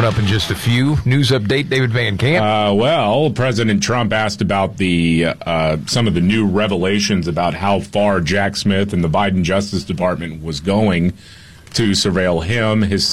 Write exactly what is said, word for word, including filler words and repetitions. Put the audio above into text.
up in just a few. News update, David Van Camp. Uh, well, President Trump asked about the uh, some of the new revelations about how far Jack Smith and the Biden Justice Department was going to surveil him, his